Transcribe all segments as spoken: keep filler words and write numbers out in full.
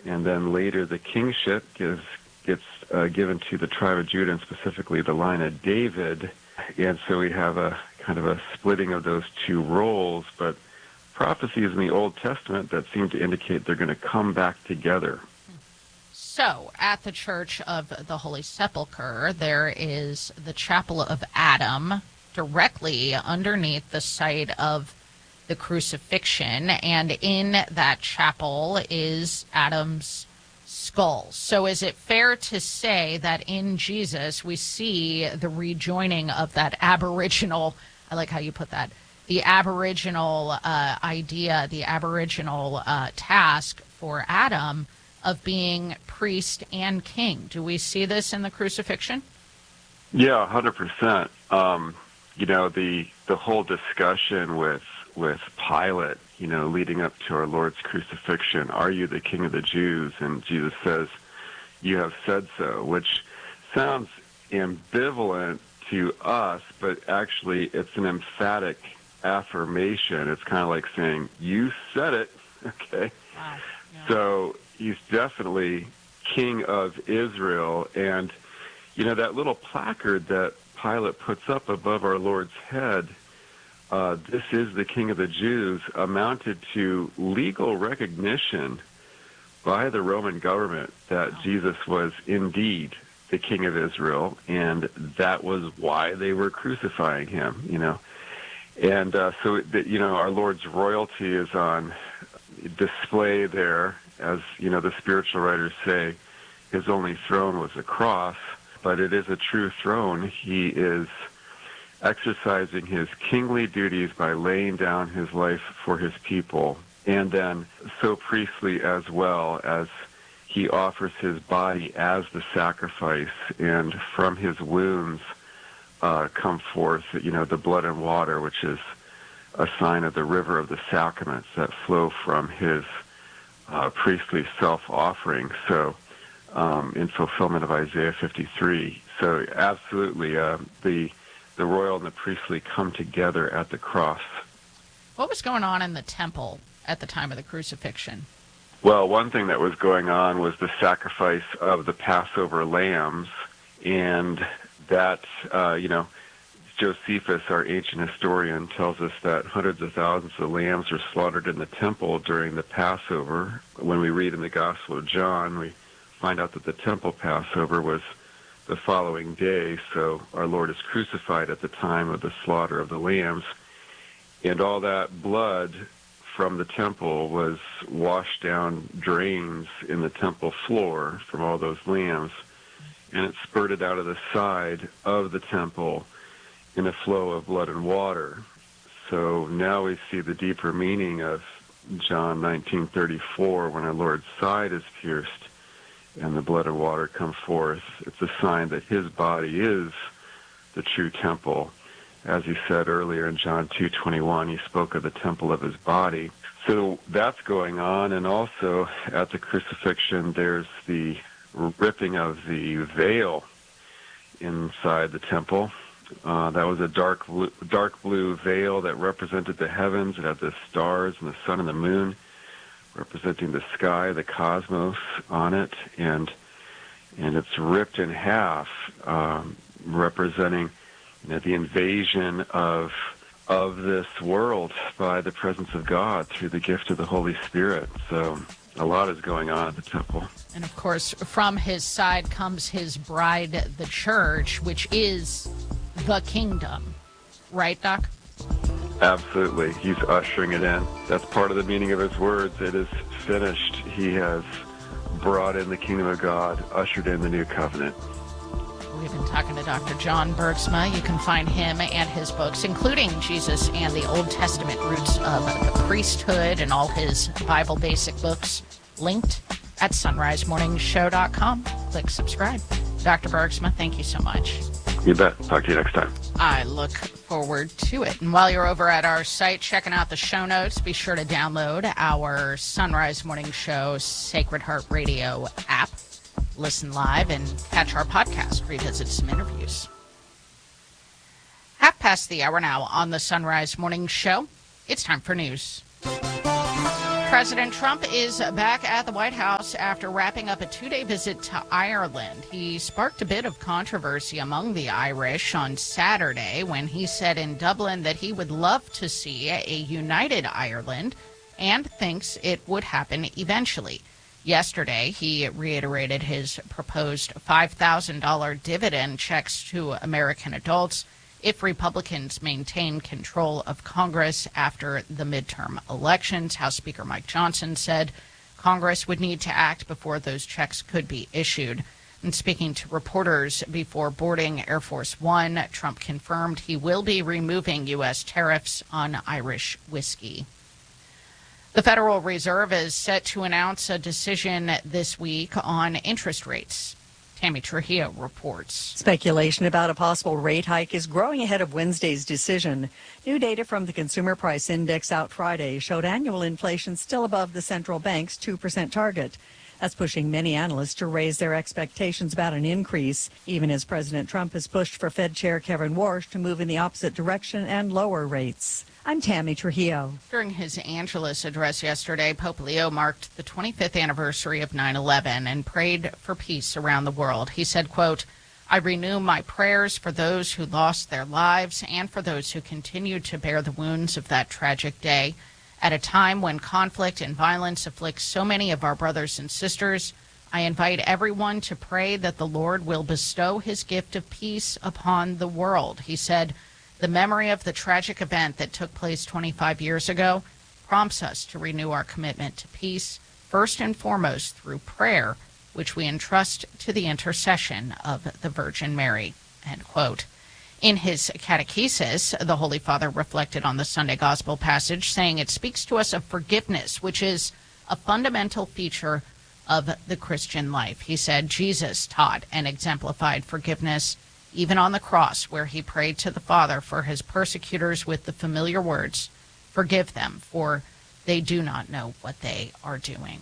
and then later the kingship gives, gets uh, given to the tribe of Judah, and specifically the line of David. And so we have a kind of a splitting of those two roles, but prophecies in the Old Testament that seem to indicate they're going to come back together. So, at the Church of the Holy Sepulchre, there is the Chapel of Adam directly underneath the site of the crucifixion, and in that chapel is Adam's skull. So is it fair to say that in Jesus we see the rejoining of that aboriginal, I like how you put that, the aboriginal uh, idea, the aboriginal uh, task for Adam of being priest and king? Do we see this in the crucifixion? Yeah, one hundred percent. Um, you know, the the whole discussion with with Pilate, you know, leading up to our Lord's crucifixion, are you the King of the Jews? And Jesus says, you have said so, which sounds ambivalent to us, but actually it's an emphatic affirmation. It's kind of like saying, you said it, okay? Wow. Yeah. So he's definitely King of Israel. And, you know, that little placard that Pilate puts up above our Lord's head, uh, this is the King of the Jews, amounted to legal recognition by the Roman government that wow. Jesus was indeed the King of Israel, and that was why they were crucifying him, you know. And uh, so, that, you know, our Lord's royalty is on display there. As, you know, the spiritual writers say, his only throne was a cross, but it is a true throne. He is exercising his kingly duties by laying down his life for his people, and then so priestly as well, as he offers his body as the sacrifice, and from his wounds uh, come forth, you know, the blood and water, which is a sign of the river of the sacraments that flow from his uh, priestly self-offering. So, um, in fulfillment of Isaiah fifty-three. So, absolutely, uh, the the royal and the priestly come together at the cross. What was going on in the temple at the time of the crucifixion? Well, one thing that was going on was the sacrifice of the Passover lambs, and that, uh, you know, Josephus, our ancient historian, tells us that hundreds of thousands of lambs were slaughtered in the temple during the Passover. When we read in the Gospel of John, we find out that the temple Passover was the following day, so our Lord is crucified at the time of the slaughter of the lambs, and all that blood from the temple was washed down drains in the temple floor from all those lambs, and it spurted out of the side of the temple in a flow of blood and water. So now we see the deeper meaning of John nineteen thirty-four, when our Lord's side is pierced and the blood and water come forth. It's a sign that his body is the true temple. As he said earlier in John two twenty-one, he spoke of the temple of his body. So that's going on, and also at the crucifixion, there's the ripping of the veil inside the temple. Uh, that was a dark blue, dark blue veil that represented the heavens. It had the stars and the sun and the moon representing the sky, the cosmos on it, and and it's ripped in half, um, representing, you know, the invasion of of this world by the presence of God through the gift of the Holy Spirit. So a lot is going on at the temple. And of course, from his side comes his bride, the church, which is the kingdom. Right, Doc? Absolutely. He's ushering it in. That's part of the meaning of his words. It is finished. He has brought in the kingdom of God, ushered in the new covenant. We've been talking to Doctor John Bergsma. You can find him and his books, including Jesus and the Old Testament Roots of the Priesthood, and all his Bible basic books, linked at sunrise morning show dot com. Click subscribe. Doctor Bergsma, thank you so much. You bet. Talk to you next time. I look forward to it. And while you're over at our site checking out the show notes, be sure to download our Sunrise Morning Show Sacred Heart Radio app. Listen live and catch our podcast, revisit some interviews. Half past the hour now on the Sunrise Morning Show. It's time for news. President Trump is back at the White House after wrapping up a two-day visit to Ireland. He sparked a bit of controversy among the Irish on Saturday when he said in Dublin that he would love to see a united Ireland and thinks it would happen eventually. Yesterday, he reiterated his proposed five thousand dollars dividend checks to American adults if Republicans maintain control of Congress after the midterm elections. House Speaker Mike Johnson said Congress would need to act before those checks could be issued. And speaking to reporters before boarding Air Force One, Trump confirmed he will be removing U S tariffs on Irish whiskey. The Federal Reserve is set to announce a decision this week on interest rates. Tammy Trujillo reports. Speculation about a possible rate hike is growing ahead of Wednesday's decision. New data from the Consumer Price Index out Friday showed annual inflation still above the central bank's two percent target. That's pushing many analysts to raise their expectations about an increase, even as President Trump has pushed for Fed Chair Kevin Warsh to move in the opposite direction and lower rates. I'm Tammy Trujillo. During his Angelus address yesterday, Pope Leo marked the twenty-fifth anniversary of nine eleven and prayed for peace around the world. He said, quote, "I renew my prayers for those who lost their lives and for those who continue to bear the wounds of that tragic day. At a time when conflict and violence afflict so many of our brothers and sisters, I invite everyone to pray that the Lord will bestow his gift of peace upon the world." He said, "The memory of the tragic event that took place twenty-five years ago prompts us to renew our commitment to peace, first and foremost through prayer, which we entrust to the intercession of the Virgin Mary." End quote. In his catechesis, the Holy Father reflected on the Sunday Gospel passage, saying it speaks to us of forgiveness, which is a fundamental feature of the Christian life. He said Jesus taught and exemplified forgiveness even on the cross, where he prayed to the Father for his persecutors with the familiar words, "Forgive them, for they do not know what they are doing."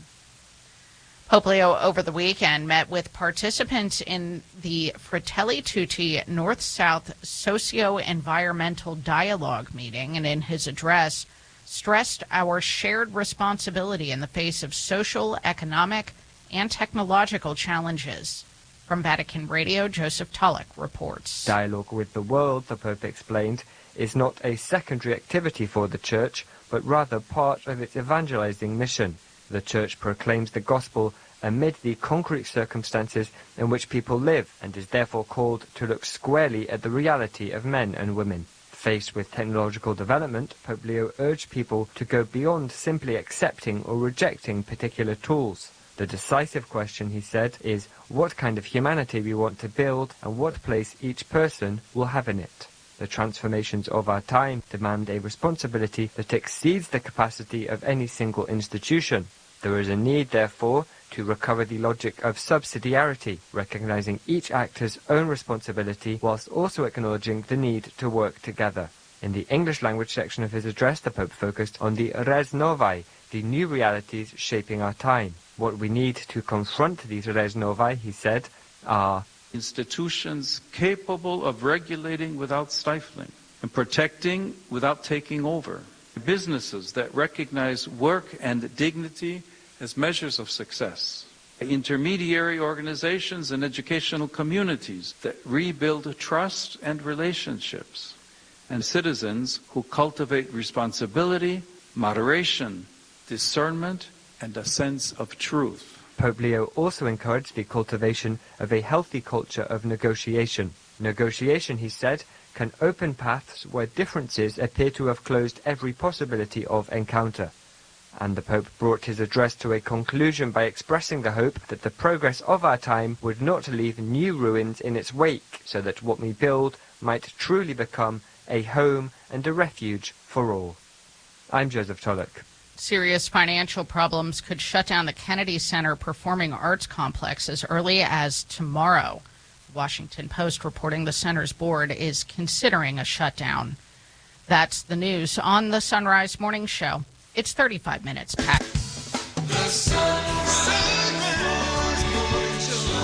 Pope Leo over the weekend met with participants in the Fratelli Tutti North-South Socio-Environmental Dialogue meeting, and in his address stressed our shared responsibility in the face of social, economic, and technological challenges. From Vatican Radio, Joseph Tulloch reports. Dialogue with the world, the Pope explained, is not a secondary activity for the Church, but rather part of its evangelizing mission. The Church proclaims the gospel amid the concrete circumstances in which people live, and is therefore called to look squarely at the reality of men and women. Faced with technological development, Pope Leo urged people to go beyond simply accepting or rejecting particular tools. The decisive question, he said, is what kind of humanity we want to build and what place each person will have in it. The transformations of our time demand a responsibility that exceeds the capacity of any single institution. There is a need, therefore, to recover the logic of subsidiarity, recognizing each actor's own responsibility whilst also acknowledging the need to work together. In the English language section of his address, the Pope focused on the res novae, the new realities shaping our time. What we need to confront these res novae, he said, are institutions capable of regulating without stifling and protecting without taking over. Businesses that recognize work and dignity as measures of success. Intermediary organizations and educational communities that rebuild trust and relationships. And citizens who cultivate responsibility, moderation, discernment, and a sense of truth. Pope Leo also encouraged the cultivation of a healthy culture of negotiation. Negotiation, he said, can open paths where differences appear to have closed every possibility of encounter. And the Pope brought his address to a conclusion by expressing the hope that the progress of our time would not leave new ruins in its wake, so that what we build might truly become a home and a refuge for all. I'm Joseph Tulloch. Serious financial problems could shut down the Kennedy Center Performing Arts Complex as early as tomorrow. Washington Post reporting the center's board is considering a shutdown. That's the news on the Sunrise Morning Show. It's thirty-five minutes past. The Sunrise Morning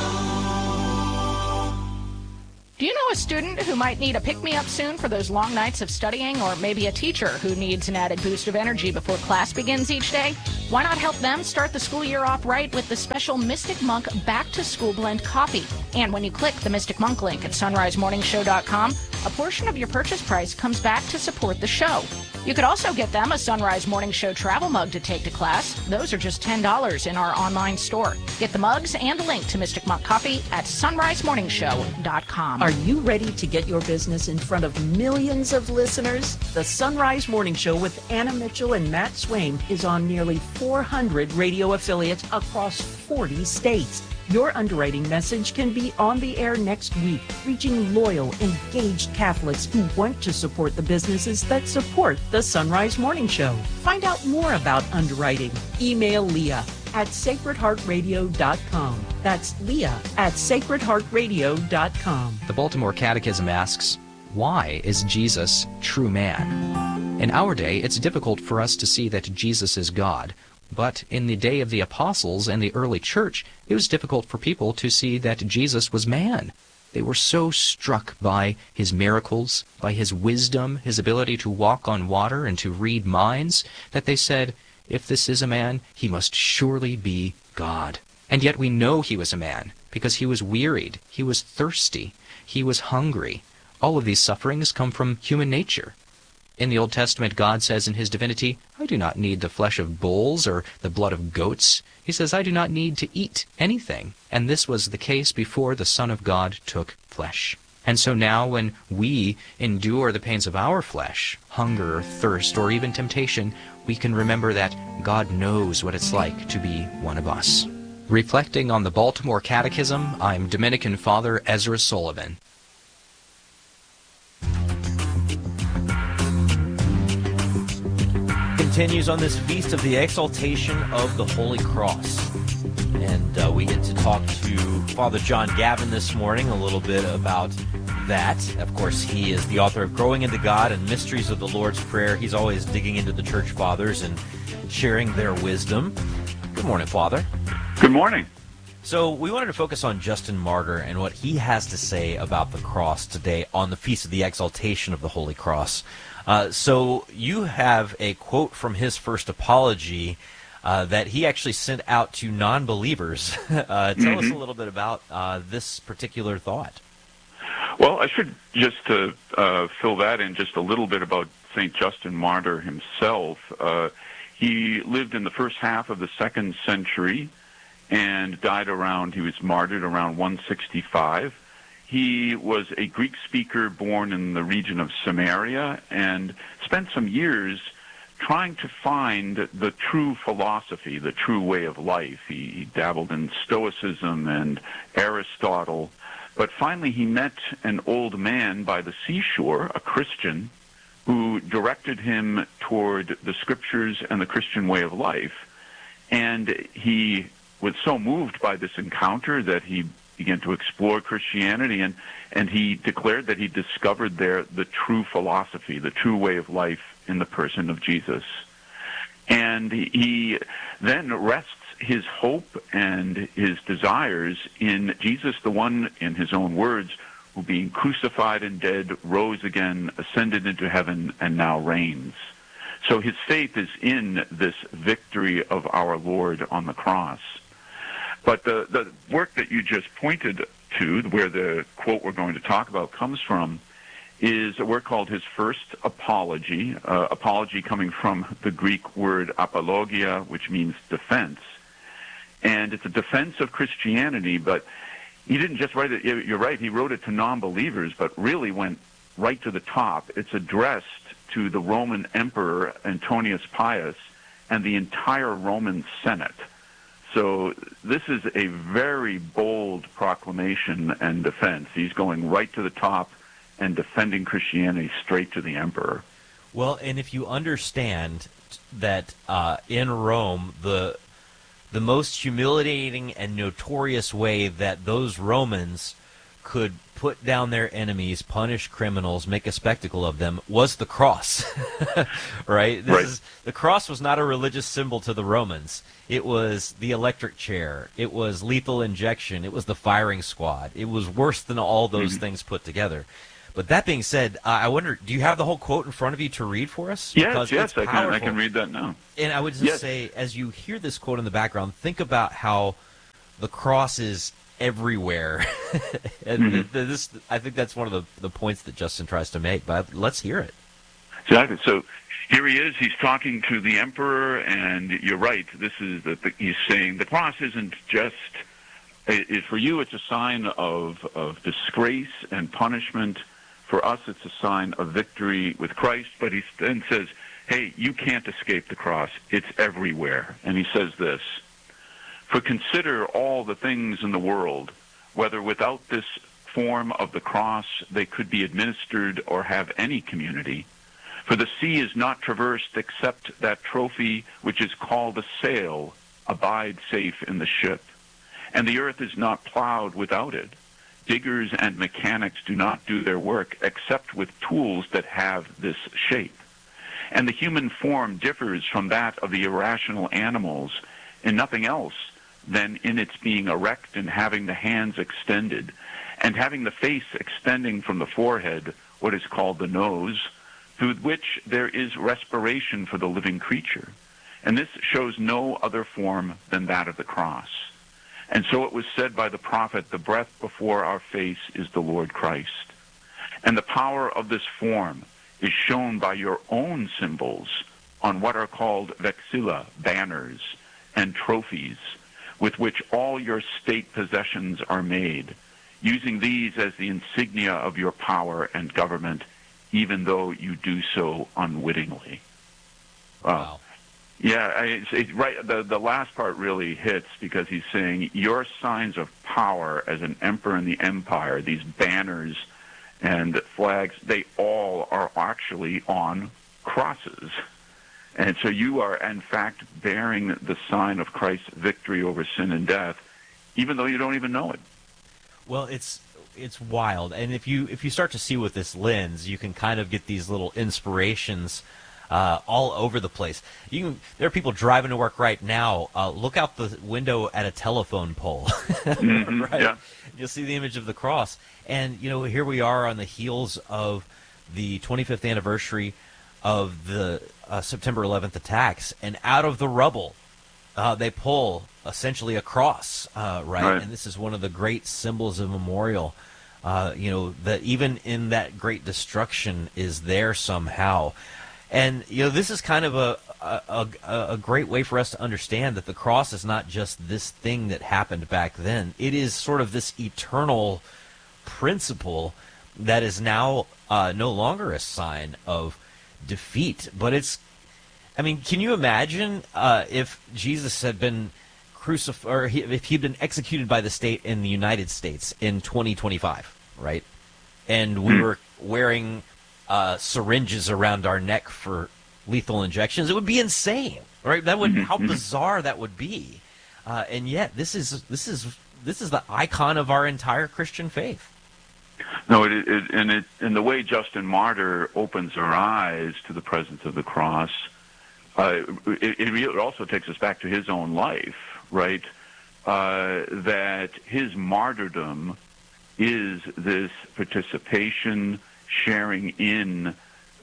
Show. Do you know a student who might need a pick-me-up soon for those long nights of studying, or maybe a teacher who needs an added boost of energy before class begins each day? Why not help them start the school year off right with the special Mystic Monk Back to School Blend coffee? And when you click the Mystic Monk link at sunrise morning show dot com, a portion of your purchase price comes back to support the show. You could also get them a Sunrise Morning Show travel mug to take to class. Those are just ten dollars in our online store. Get the mugs and the link to Mystic Monk Coffee at sunrise morning show dot com. Are you ready to get your business in front of millions of listeners? The Sunrise Morning Show with Anna Mitchell and Matt Swain is on nearly four hundred radio affiliates across forty states. Your underwriting message can be on the air next week, reaching loyal, engaged Catholics who want to support the businesses that support the Sunrise Morning Show. Find out more about underwriting. Email Leah at sacred heart radio dot com. That's Leah at sacred heart radio dot com. The Baltimore Catechism asks, why is Jesus true man? In our day, it's difficult for us to see that Jesus is God. But in the day of the apostles and the early church, it was difficult for people to see that Jesus was man. They were so struck by his miracles, by his wisdom, his ability to walk on water and to read minds, that they said, if this is a man, he must surely be God. And yet we know he was a man, because he was wearied, he was thirsty, he was hungry. All of these sufferings come from human nature. In the Old Testament, God says in his divinity, I do not need the flesh of bulls or the blood of goats. He says, I do not need to eat anything. And this was the case before the Son of God took flesh. And so now when we endure the pains of our flesh, hunger or thirst or even temptation, we can remember that God knows what it's like to be one of us. Reflecting on the Baltimore Catechism, I'm Dominican Father Ezra Sullivan. Continues on this Feast of the Exaltation of the Holy Cross. And uh, we get to talk to Father John Gavin this morning a little bit about that. Of course, he is the author of Growing into God and Mysteries of the Lord's Prayer. He's always digging into the Church Fathers and sharing their wisdom. Good morning, Father. Good morning. So we wanted to focus on Justin Martyr and what he has to say about the cross today on the Feast of the Exaltation of the Holy Cross. Uh, so you have a quote from his first apology uh, that he actually sent out to non-believers. uh, tell mm-hmm. us a little bit about uh, this particular thought. Well, I should just uh, uh, fill that in just a little bit about Saint Justin Martyr himself. Uh, he lived in the first half of the second century and died around, he was martyred around one sixty-five. He was a Greek speaker born in the region of Samaria and spent some years trying to find the true philosophy, the true way of life. He, he dabbled in Stoicism and Aristotle, but finally he met an old man by the seashore, a Christian, who directed him toward the Scriptures and the Christian way of life. And he was so moved by this encounter that he began to explore Christianity, and, and he declared that he discovered there the true philosophy, the true way of life in the person of Jesus. And he then rests his hope and his desires in Jesus, the one, in his own words, who being crucified and dead, rose again, ascended into heaven, and now reigns. So his faith is in this victory of our Lord on the cross. But the, the work that you just pointed to, where the quote we're going to talk about comes from, is a work called his First Apology, uh, apology coming from the Greek word apologia, which means defense. And it's a defense of Christianity, but he didn't just write it, you're right, he wrote it to non-believers, but really went right to the top. It's addressed to the Roman Emperor Antonius Pius and the entire Roman Senate. So this is a very bold proclamation and defense. He's going right to the top and defending Christianity straight to the emperor. Well, and if you understand that uh, in Rome, the the most humiliating and notorious way that those Romans could put down their enemies, punish criminals, make a spectacle of them, was the cross. Right? This right. Is, the cross was not a religious symbol to the Romans. It was the electric chair. It was lethal injection. It was the firing squad. It was worse than all those mm-hmm. things put together. But that being said, uh, I wonder, do you have the whole quote in front of you to read for us? Yes, Because yes, it's I can, I powerful. can read that now. And I would just Yes. say, as you hear this quote in the background, think about how the cross is everywhere. and Mhm. th- th- this, I think that's one of the, the points that Justin tries to make, but let's hear it. Exactly. So here he is. He's talking to the emperor, and you're right. This is the, the he's saying the cross isn't just it, it, for you. It's a sign of of disgrace and punishment. For us, it's a sign of victory with Christ. But he then says, "Hey, you can't escape the cross. It's everywhere." And he says this: "For consider all the things in the world, whether without this form of the cross they could be administered or have any community. For the sea is not traversed except that trophy which is called a sail abide safe in the ship. And the earth is not plowed without it. Diggers and mechanics do not do their work except with tools that have this shape. And the human form differs from that of the irrational animals in nothing else than in its being erect and having the hands extended, and having the face extending from the forehead, what is called the nose, through which there is respiration for the living creature. And this shows no other form than that of the cross. And so it was said by the prophet, the breath before our face is the Lord Christ. And the power of this form is shown by your own symbols on what are called vexilla, banners, and trophies, with which all your state possessions are made, using these as the insignia of your power and government, even though you do so unwittingly." Wow. Wow. Yeah, I, it's, it's right. The the last part really hits, because he's saying your signs of power as an emperor in the empire, these banners and flags, they all are actually on crosses. And so you are, in fact, bearing the sign of Christ's victory over sin and death, even though you don't even know it. Well, it's it's wild, and if you if you start to see with this lens, you can kind of get these little inspirations uh, all over the place. You can, there are people driving to work right now. Uh, look out the window at a telephone pole, Mm-hmm, right? yeah. You'll see the image of the cross, and you know here we are on the heels of the twenty-fifth anniversary of the uh, September eleventh attacks, and out of the rubble, uh, they pull essentially a cross, uh, right? Right. And this is one of the great symbols of memorial, uh, you know, that even in that great destruction is there somehow. And, you know, this is kind of a, a, a, a great way for us to understand that the cross is not just this thing that happened back then. It is sort of this eternal principle that is now uh, no longer a sign of defeat, but it's, I mean, can you imagine uh, if Jesus had been crucified, or he, if he'd been executed by the state in the United States in twenty twenty-five, right? And we were wearing uh, syringes around our neck for lethal injections. It would be insane, right? That would, how bizarre that would be. Uh, and yet, this is this is this is the icon of our entire Christian faith. No, it, it and it and the way Justin Martyr opens our eyes to the presence of the cross, uh, it, it also takes us back to his own life, right? Uh, that his martyrdom is this participation, sharing in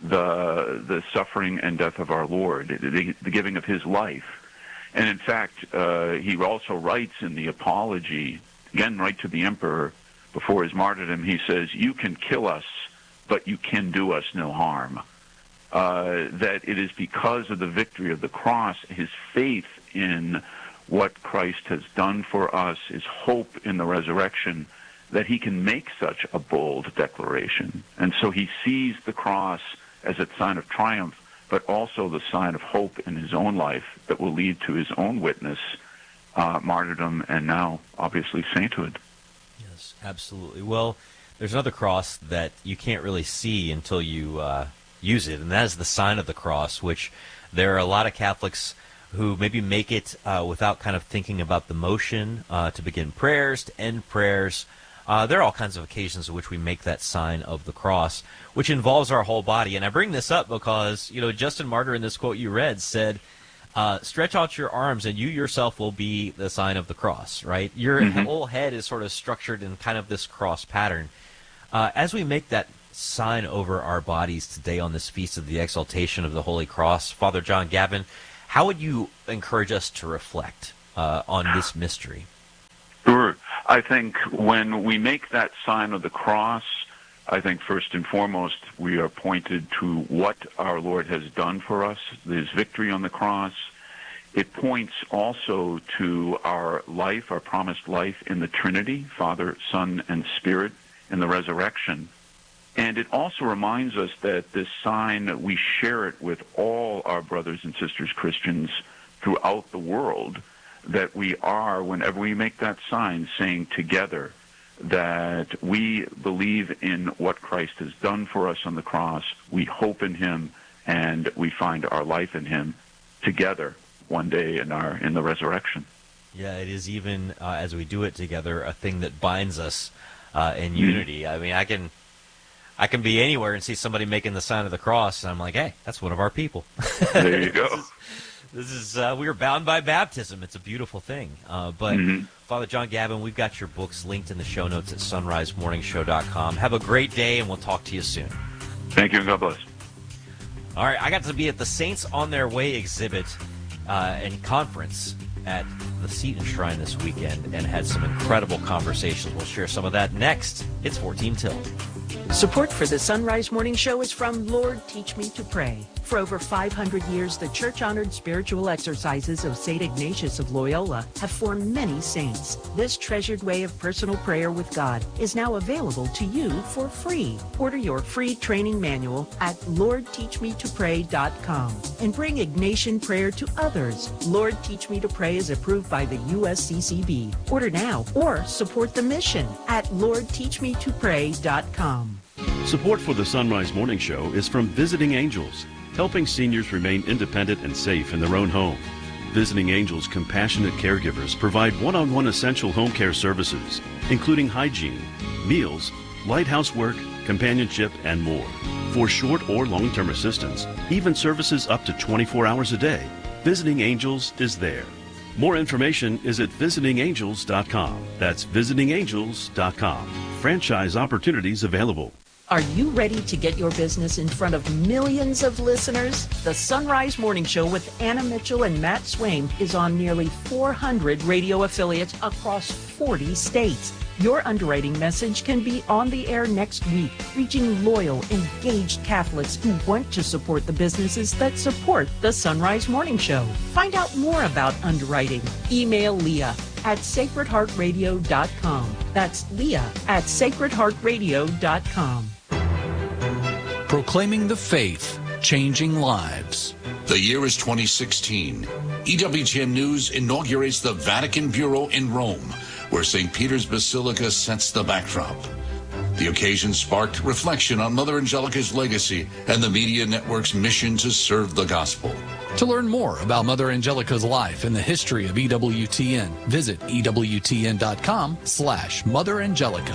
the the suffering and death of our Lord, the, the giving of his life. And in fact, uh, he also writes in the Apology, again, right to the emperor, before his martyrdom, he says, "You can kill us, but you can do us no harm." Uh, that it is because of the victory of the cross, his faith in what Christ has done for us, his hope in the resurrection, that he can make such a bold declaration. And so he sees the cross as a sign of triumph, but also the sign of hope in his own life that will lead to his own witness, uh, martyrdom, and now, obviously, sainthood. Yes, absolutely. Well, there's another cross that you can't really see until you uh, use it, and that is the sign of the cross, which there are a lot of Catholics who maybe make it uh, without kind of thinking about the motion uh, to begin prayers, to end prayers. Uh, there are all kinds of occasions in which we make that sign of the cross, which involves our whole body. And I bring this up because, you know, Justin Martyr in this quote you read said, uh, stretch out your arms and you yourself will be the sign of the cross, right? Your Mm-hmm. whole head is sort of structured in kind of this cross pattern. Uh, as we make that sign over our bodies today on this Feast of the Exaltation of the Holy Cross. Father John Gavin, how would you encourage us to reflect uh, on this mystery? Sure. I think when we make that sign of the cross, I think first and foremost we are pointed to what our Lord has done for us, his victory on the cross. It points also to our life, our promised life in the Trinity, Father, Son, and Spirit, in the resurrection. And it also reminds us that this sign, we share it with all our brothers and sisters Christians throughout the world, that we are, whenever we make that sign, saying together that we believe in what Christ has done for us on the cross, we hope in him, and we find our life in him together one day in our in the resurrection. Yeah, it is even, uh, as we do it together, a thing that binds us uh, in Mm-hmm. unity. I mean, I can I can be anywhere and see somebody making the sign of the cross, and I'm like, hey, that's one of our people. There you go. This is, this is uh, we are bound by baptism. It's a beautiful thing. Uh, but, Mm-hmm. Father John Gavin, we've got your books linked in the show notes at sunrise morning show dot com. Have a great day, and we'll talk to you soon. Thank you, and God bless. All right, I got to be at the Saints on Their Way exhibit uh, and conference at the Seton Shrine this weekend and had some incredible conversations. We'll share some of that next. It's fourteen till. Support for the Sunrise Morning Show is from Lord Teach Me to Pray. For over five hundred years, the church-honored spiritual exercises of Saint Ignatius of Loyola have formed many saints. This treasured way of personal prayer with God is now available to you for free. Order your free training manual at lord teach me to pray dot com and bring Ignatian prayer to others. Lord Teach Me to Pray is approved by the U S C C B. Order now or support the mission at lord teach me to pray dot com. Support for the Sunrise Morning Show is from Visiting Angels, helping seniors remain independent and safe in their own home. Visiting Angels compassionate caregivers provide one-on-one essential home care services, including hygiene, meals, light housework, companionship, and more. For short or long-term assistance, even services up to twenty-four hours a day, Visiting Angels is there. More information is at visiting angels dot com. That's visiting angels dot com. Franchise opportunities available. Are you ready to get your business in front of millions of listeners? The Sunrise Morning Show with Anna Mitchell and Matt Swaim is on nearly four hundred radio affiliates across forty states. Your underwriting message can be on the air next week, reaching loyal, engaged Catholics who want to support the businesses that support the Sunrise Morning Show. Find out more about underwriting. Email Leah at sacred heart radio dot com. That's Leah at sacred heart radio dot com. Proclaiming the faith, changing lives. The year is twenty sixteen. E W T N News inaugurates the Vatican Bureau in Rome, where Saint Peter's Basilica sets the backdrop. The occasion sparked reflection on Mother Angelica's legacy and the media network's mission to serve the gospel. To learn more about Mother Angelica's life and the history of E W T N, visit E W T N dot com slash Mother Angelica.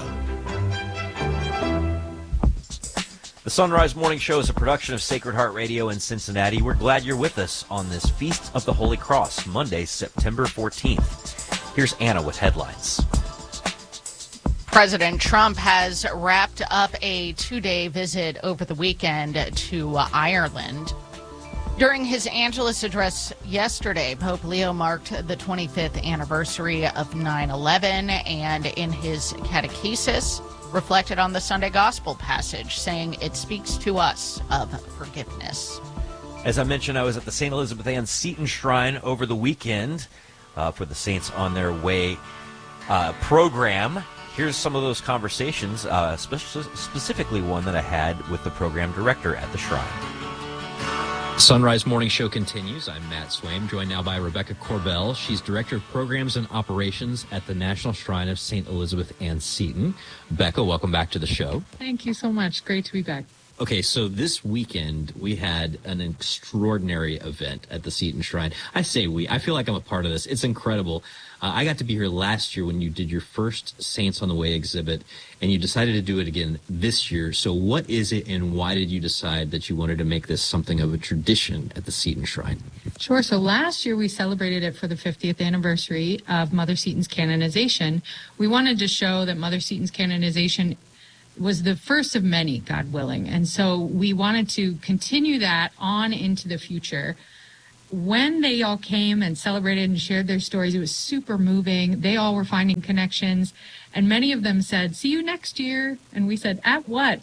The Sunrise Morning Show is a production of Sacred Heart Radio in Cincinnati. We're glad you're with us on this Feast of the Holy Cross, Monday, September fourteenth. Here's Anna with headlines. President Trump has wrapped up a two-day visit over the weekend to Ireland. During his Angelus address yesterday, Pope Leo marked the twenty-fifth anniversary of nine eleven, and in his catechesis, reflected on the Sunday Gospel passage, saying it speaks to us of forgiveness. As I mentioned, I was at the Saint Elizabeth Ann Seton Shrine over the weekend uh, for the Saints on Their Way uh, program. Here's some of those conversations, uh, spe- specifically one that I had with the program director at the shrine. Sunrise Morning Show continues. I'm Matt Swaim, joined now by Rebecca Corbell. She's Director of Programs and Operations at the National Shrine of Saint Elizabeth Ann Seton. Becca, welcome back to the show. Thank you so much. Great to be back. Okay, so this weekend we had an extraordinary event at the Seton Shrine. I say we. I feel like I'm a part of this. It's incredible. Uh, I got to be here last year when you did your first Saints on the Way exhibit, and you decided to do it again this year. So what is it, and why did you decide that you wanted to make this something of a tradition at the Seton Shrine? Sure. So last year we celebrated it for the fiftieth anniversary of Mother Seton's canonization. We wanted to show that Mother Seton's canonization was the first of many, God willing. And so we wanted to continue that on into the future. When they all came and celebrated and shared their stories, it was super moving. They all were finding connections. And many of them said, see you next year. And we said, at what?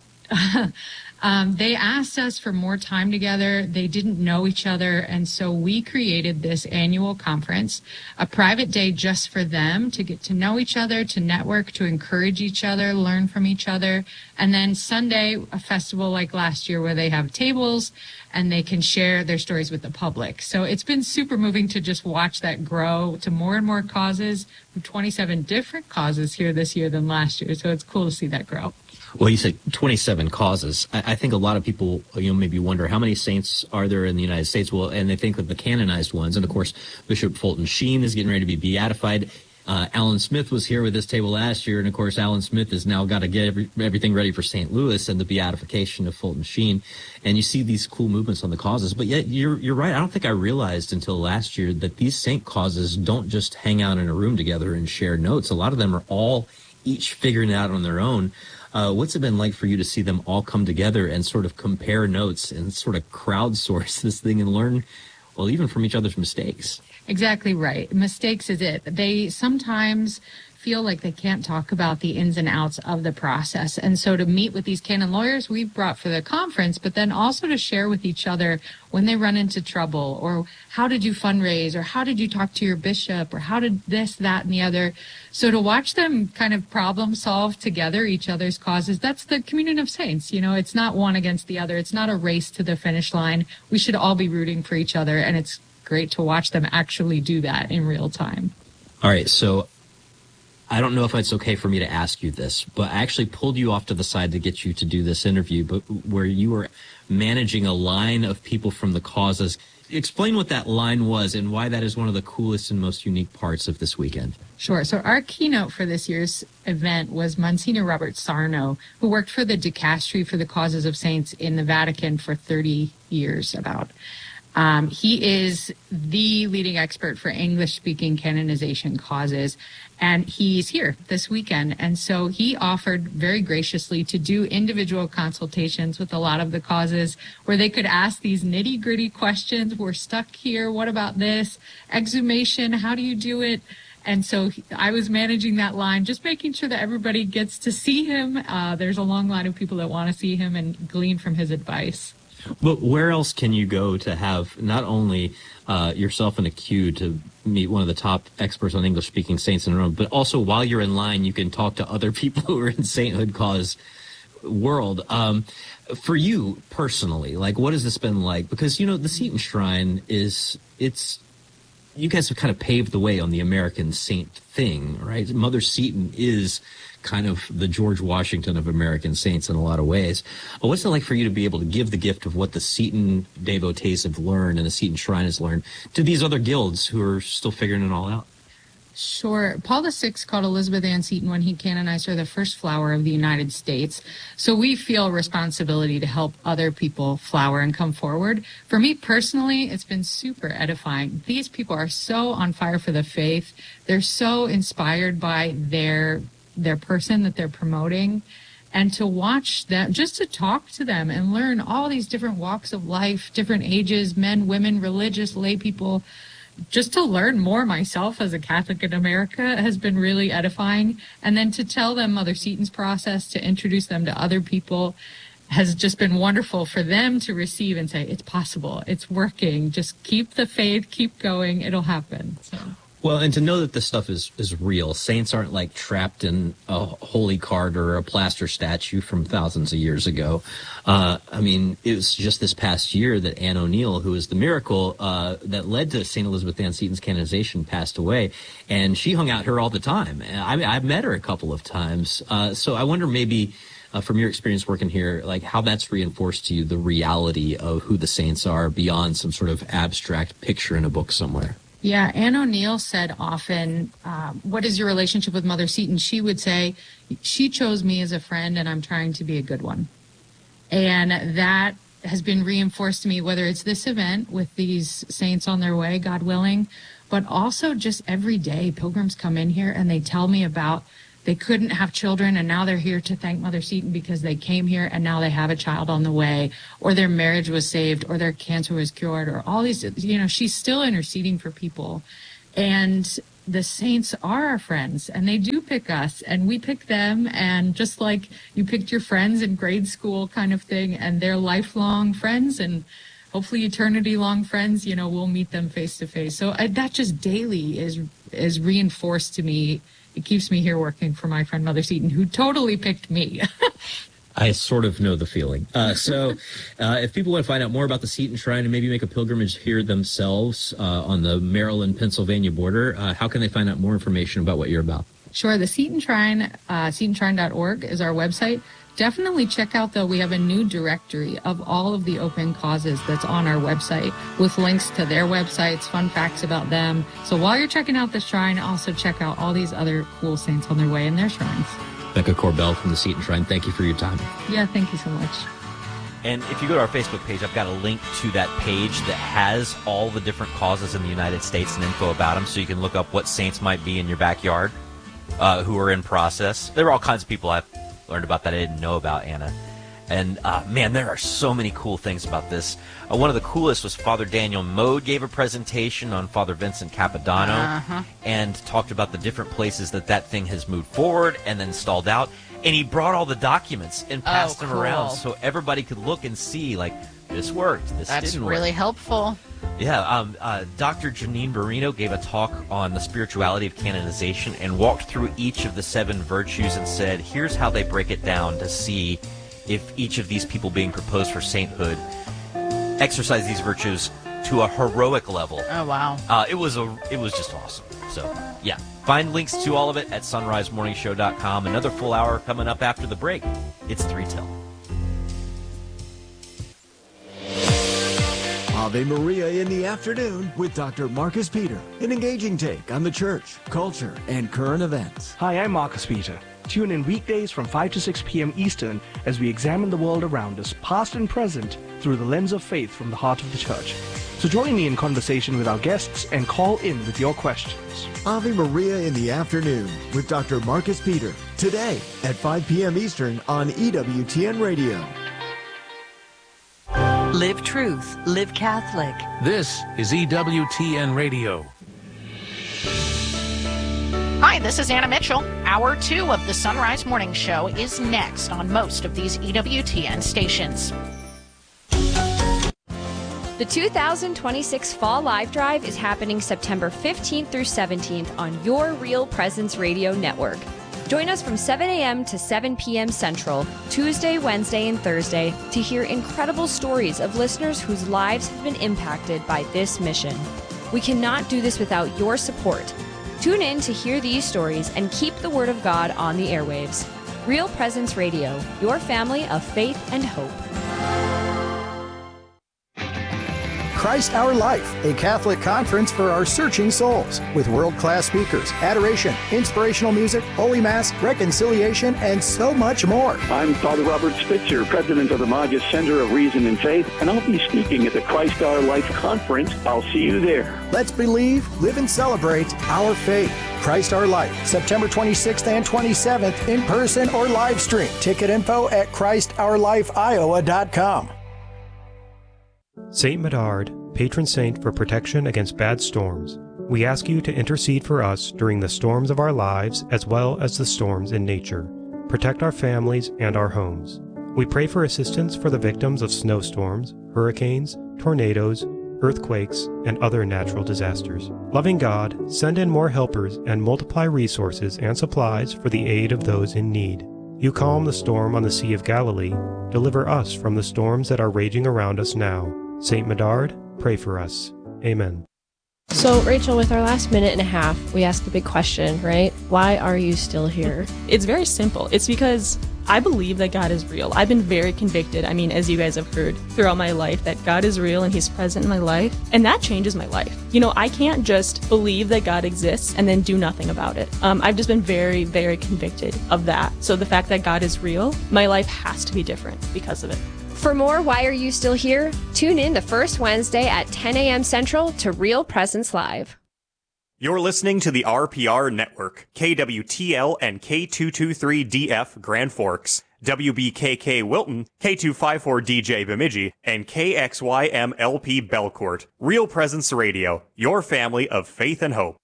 Um, they asked us for more time together. They didn't know each other. And so we created this annual conference, a private day just for them to get to know each other, to network, to encourage each other, learn from each other. And then Sunday, a festival like last year where they have tables and they can share their stories with the public. So it's been super moving to just watch that grow to more and more causes, twenty-seven different causes here this year than last year. So it's cool to see that grow. Well, you said twenty-seven causes. I, I think a lot of people, you know, maybe wonder how many saints are there in the United States? Well, and they think of the canonized ones. And of course, Bishop Fulton Sheen is getting ready to be beatified. Uh, Alan Smith was here with this table last year. And of course, Alan Smith has now got to get every, everything ready for Saint Louis and the beatification of Fulton Sheen. And you see these cool movements on the causes. But yet, you're, you're right. I don't think I realized until last year that these saint causes don't just hang out in a room together and share notes. A lot of them are all each figuring it out on their own. Uh, what's it been like for you to see them all come together and sort of compare notes and sort of crowdsource this thing and learn, well, even from each other's mistakes? Exactly right. Mistakes is it. They sometimes feel like they can't talk about the ins and outs of the process. And so to meet with these canon lawyers we've brought for the conference, but then also to share with each other when they run into trouble, or how did you fundraise, or how did you talk to your bishop, or how did this, that, and the other. So to watch them kind of problem solve together each other's causes, that's the communion of saints. You know, it's not one against the other. It's not a race to the finish line. We should all be rooting for each other, and it's great to watch them actually do that in real time. All right, so I don't know if it's okay for me to ask you this, but I actually pulled you off to the side to get you to do this interview, but where you were managing a line of people from the causes. Explain what that line was and why that is one of the coolest and most unique parts of this weekend. Sure. So our keynote for this year's event was Monsignor Robert Sarno, who worked for the Dicastery for the Causes of Saints in the Vatican for thirty years about. Um, he is the leading expert for English-speaking canonization causes, and he's here this weekend. And so he offered very graciously to do individual consultations with a lot of the causes where they could ask these nitty-gritty questions. We're stuck here. What about this? Exhumation, how do you do it? And so I was managing that line, just making sure that everybody gets to see him. Uh, there's a long line of people that want to see him and glean from his advice. But where else can you go to have not only uh, yourself in a queue to meet one of the top experts on English-speaking saints in Rome, but also while you're in line, you can talk to other people who are in sainthood cause world. Um, for you personally, like, what has this been like? Because, you know, the Seton Shrine is, it's, you guys have kind of paved the way on the American saint thing, right? Mother Seton is kind of the George Washington of American saints in a lot of ways. But what's it like for you to be able to give the gift of what the Seton devotees have learned and the Seton Shrine has learned to these other guilds who are still figuring it all out? Sure. Paul the Sixth called Elizabeth Ann Seton, when he canonized her, the first flower of the United States. So we feel responsibility to help other people flower and come forward. For me personally, it's been super edifying. These people are so on fire for the faith. They're so inspired by their their person that they're promoting. And to watch them, just to talk to them and learn all these different walks of life, different ages, men, women, religious, lay people, just to learn more myself as a Catholic in America has been really edifying. And then to tell them Mother Seton's process, to introduce them to other people, has just been wonderful for them to receive and say, it's possible, it's working, just keep the faith, keep going, it'll happen. So. Well, and to know that this stuff is, is real. Saints aren't like trapped in a holy card or a plaster statue from thousands of years ago. Uh, I mean, it was just this past year that Anne O'Neill, who is the miracle uh, that led to Saint Elizabeth Ann Seton's canonization, passed away. And she hung out here all the time. I, I've met her a couple of times. Uh, so I wonder maybe uh, from your experience working here, like how that's reinforced to you the reality of who the saints are beyond some sort of abstract picture in a book somewhere. Yeah, Anne O'Neill said often, um, what is your relationship with Mother Seton? She would say, she chose me as a friend and I'm trying to be a good one. And that has been reinforced to me, whether it's this event with these saints on their way, God willing, but also just every day pilgrims come in here and they tell me about they couldn't have children and now they're here to thank Mother Seton because they came here and now they have a child on the way, or their marriage was saved, or their cancer was cured, or all these, you know, she's still interceding for people. And the saints are our friends, and they do pick us, and we pick them, and just like you picked your friends in grade school kind of thing, and they're lifelong friends, and hopefully eternity-long friends, you know, we'll meet them face to face. So I, that just daily is is reinforced to me. It keeps me here working for my friend Mother Seton, who totally picked me. I sort of know the feeling. Uh, so uh, if people want to find out more about the Seton Shrine and maybe make a pilgrimage here themselves uh, on the Maryland-Pennsylvania border, uh, how can they find out more information about what you're about? Sure. The Seton Shrine, uh, seton shrine dot org is our website. Definitely check out, though, we have a new directory of all of the open causes that's on our website with links to their websites, fun facts about them. So while you're checking out the shrine, also check out all these other cool saints on their way in their shrines. Becca Corbell from the Seton Shrine, thank you for your time. Yeah, thank you so much. And if you go to our Facebook page, I've got a link to that page that has all the different causes in the United States and info about them, so you can look up what saints might be in your backyard uh, who are in process. There are all kinds of people I've learned about that I didn't know about, Anna. And, uh, man, there are so many cool things about this. Uh, one of the coolest was Father Daniel Mode gave a presentation on Father Vincent Capodanno Uh-huh. and talked about the different places that that thing has moved forward and then stalled out. And he brought all the documents and passed Oh, them around cool. so everybody could look and see, like, this worked, this That's didn't really work. helpful. Yeah, um, uh, Doctor Janine Marino gave a talk on the spirituality of canonization and walked through each of the seven virtues and said, here's how they break it down to see if each of these people being proposed for sainthood exercise these virtues to a heroic level. Oh, wow. Uh, it was a, it was just awesome. So, yeah. Find links to all of it at sunrise morning show dot com. Another full hour coming up after the break. It's three till. Ave Maria in the afternoon with Doctor Marcus Peter. An engaging take on the church, culture, and current events. Hi, I'm Marcus Peter. Tune in weekdays from five to six p.m. Eastern as we examine the world around us, past and present, through the lens of faith from the heart of the church. So join me in conversation with our guests and call in with your questions. Ave Maria in the afternoon with Doctor Marcus Peter. Today at five p.m. Eastern on E W T N Radio. Live truth, live Catholic. This is E W T N Radio. Hi, this is Anna Mitchell. Hour two of the Sunrise Morning Show is next on most of these E W T N stations. The two thousand twenty-six Fall Live Drive is happening September fifteenth through seventeenth on your Real Presence Radio Network. Join us from seven a.m. to seven p.m. Central, Tuesday, Wednesday, and Thursday to hear incredible stories of listeners whose lives have been impacted by this mission. We cannot do this without your support. Tune in to hear these stories and keep the Word of God on the airwaves. Real Presence Radio, your family of faith and hope. Christ Our Life, a Catholic conference for our searching souls, with world-class speakers, adoration, inspirational music, Holy Mass, reconciliation, and so much more. I'm Father Robert Spitzer, president of the Magus Center of Reason and Faith, and I'll be speaking at the Christ Our Life conference. I'll see you there. Let's believe, live, and celebrate our faith. Christ Our Life, September twenty-sixth and twenty-seventh, in person or live stream. Ticket info at christ our life iowa dot com. Saint Medard, patron saint for protection against bad storms. We ask you to intercede for us during the storms of our lives as well as the storms in nature. Protect our families and our homes. We pray for assistance for the victims of snowstorms, hurricanes, tornadoes, earthquakes, and other natural disasters. Loving God, send in more helpers and multiply resources and supplies for the aid of those in need. You calm the storm on the Sea of Galilee. Deliver us from the storms that are raging around us now. Saint Medard, pray for us. Amen. So, Rachel, with our last minute and a half, we ask the big question, right? Why are you still here? It's very simple. It's because I believe that God is real. I've been very convicted, I mean, as you guys have heard throughout my life, that God is real and He's present in my life. And that changes my life. You know, I can't just believe that God exists and then do nothing about it. Um, I've just been very, very convicted of that. So the fact that God is real, my life has to be different because of it. For more Why Are You Still Here? Tune in the first Wednesday at ten a.m. Central to Real Presence Live. You're listening to the R P R Network, K W T L and K two twenty-three D F Grand Forks, W B K K Wilton, K two fifty-four D J Bemidji, and K X Y M L P Belcourt. Real Presence Radio, your family of faith and hope.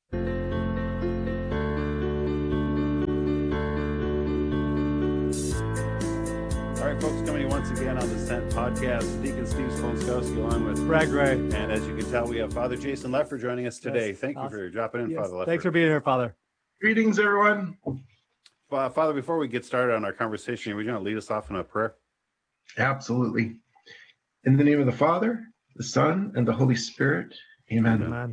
All right, folks, coming once again on the Sent Podcast, Deacon Steve Sponskowski along with Brad Gray. And as you can tell, we have Father Jason Leffer joining us today. Yes, Thank awesome. you for dropping in, Yes, Father Leffer. thanks for being here, Father. Greetings, everyone. Uh, Father, before we get started on our conversation, are we going to lead us off in a prayer? Absolutely. In the name of the Father, the Son, and the Holy Spirit, amen. Amen.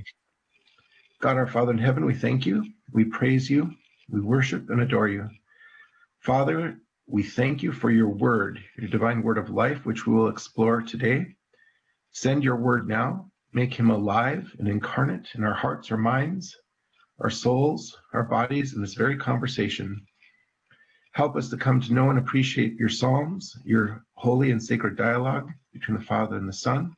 God, our Father in heaven, we thank you, we praise you, we worship and adore you. Father, we thank you for your word, your divine word of life, which we will explore today. Send your word now, make him alive and incarnate in our hearts, our minds, our souls, our bodies, in this very conversation. Help us to come to know and appreciate your psalms, your holy and sacred dialogue between the Father and the Son.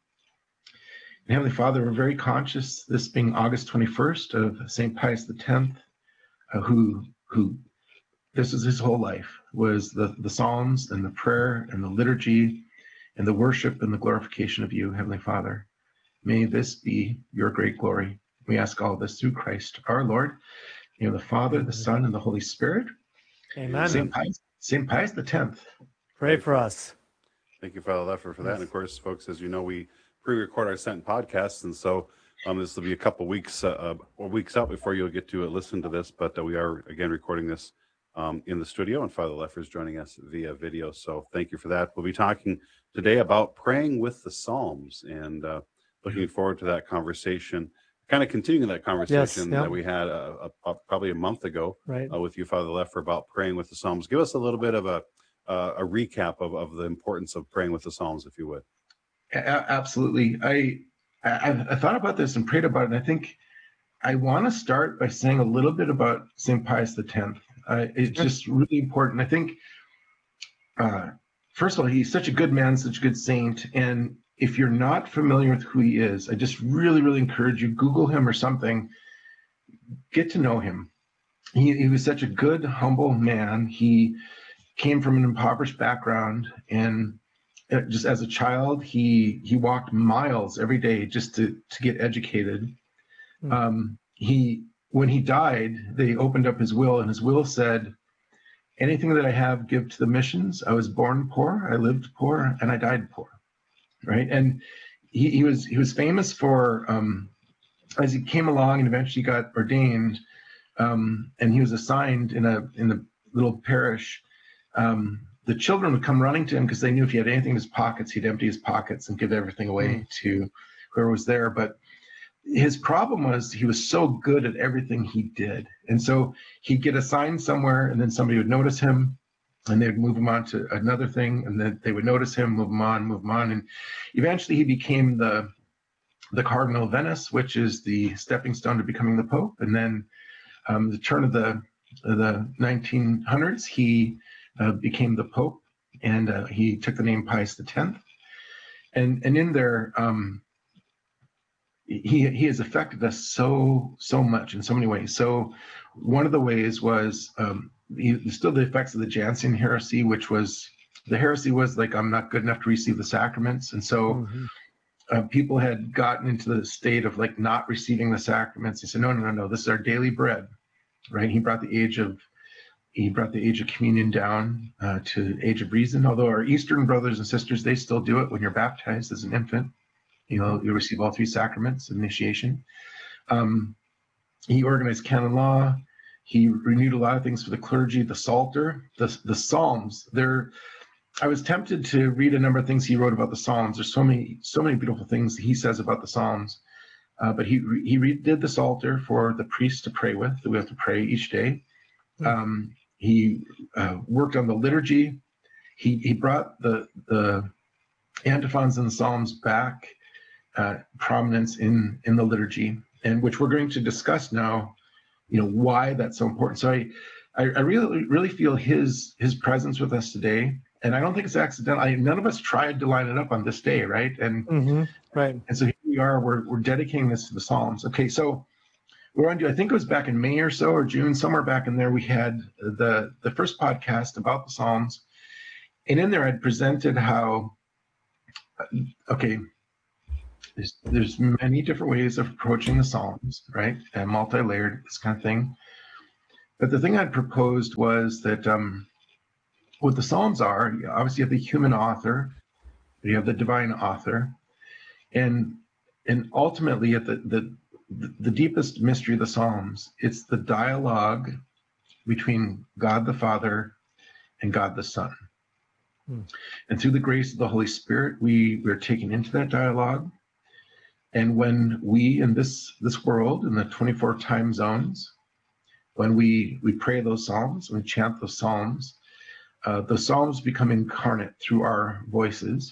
And Heavenly Father, we're very conscious, this being August twenty-first, of Saint Pius the tenth, uh, who, who, this is his whole life, was the, the Psalms and the prayer and the liturgy and the worship and the glorification of you, Heavenly Father. May this be your great glory. We ask all this through Christ our Lord, in the Father, the Son, and the Holy Spirit. Amen. Saint Pius, Saint Pius the tenth. Pray for us. Thank you, Father Leffer, for that. And of course, folks, as you know, we pre-record our Sent podcasts, and so um, this will be a couple weeks uh, or weeks out before you'll get to uh, listen to this. But uh, we are again recording this um, in the studio, and Father Leffer is joining us via video. So thank you for that. We'll be talking today about praying with the Psalms, and uh, looking forward to that conversation. Kind of continuing that conversation Yes, yeah. that we had uh, a, a, probably a month ago Right. uh, with you, Father Leffer, about praying with the Psalms. Give us a little bit of a uh, a recap of, of the importance of praying with the Psalms, if you would. A- absolutely. I, I I thought about this and prayed about it, and I think I want to start by saying a little bit about Saint Pius the tenth. Uh, it's just really important. I think, uh, first of all, he's such a good man, such a good saint, and if you're not familiar with who he is, I just really, really encourage you, Google him or something, get to know him. He, he was such a good, humble man. He came from an impoverished background, and just as a child, he he walked miles every day just to, to get educated. Mm. Um, he when he died, they opened up his will, and his will said, anything that I have, give to the missions. I was born poor, I lived poor, and I died poor. Right. And he, he was he was famous for um, as he came along and eventually got ordained, um, and he was assigned in a in a little parish. Um, the children would come running to him because they knew if he had anything in his pockets, he'd empty his pockets and give everything away mm. to whoever was there. But his problem was he was so good at everything he did. And so he'd get assigned somewhere, and then somebody would notice him, and they would move him on to another thing, and then they would notice him, move him on, move him on. And eventually he became the the Cardinal of Venice, which is the stepping stone to becoming the Pope. And then um, the turn of the the nineteen hundreds, he uh, became the Pope, and uh, he took the name Pius the tenth. And and in there, um, he he has affected us so so much in so many ways. So one of the ways was um, he still the effects of the Jansen heresy, which was the heresy was like, I'm not good enough to receive the sacraments, and so. Mm-hmm. Uh, people had gotten into the state of like not receiving the sacraments. He said, no, no, no, no, this is our daily bread, right? He brought the age of, he brought the age of communion down uh, to age of reason. Although our Eastern brothers and sisters, they still do it when you're baptized as an infant. You know, you receive all three sacraments, initiation. Um, he organized canon law. He renewed a lot of things for the clergy, the Psalter, the, the Psalms. They're, I was tempted to read a number of things he wrote about the Psalms. There's so many, so many beautiful things he says about the Psalms. Uh, but he he redid the Psalter for the priests to pray with, that we have to pray each day. Um, he uh, worked on the liturgy. He he brought the the antiphons and the Psalms back uh, prominence in in the liturgy, and which we're going to discuss now. You know why that's so important. So I I, I really really feel his his presence with us today. And I don't think it's accidental. I, none of us tried to line it up on this day, right? And mm-hmm. right. And so here we are. We're we're dedicating this to the Psalms. Okay, so we're on to, I think it was back in May or so, or June, somewhere back in there, we had the, the first podcast about the Psalms. And in there, I'd presented how, okay, there's, there's many different ways of approaching the Psalms, right? And multi-layered, this kind of thing. But the thing I'd proposed was that um, what the Psalms are, obviously you have the human author, you have the divine author, and and ultimately at the, the the deepest mystery of the Psalms, it's the dialogue between God the Father and God the Son. Hmm. And through the grace of the Holy Spirit, we we're taken into that dialogue. And when we in this this world, in the twenty-four time zones, when we we pray those psalms, when we chant those psalms, uh, the psalms become incarnate through our voices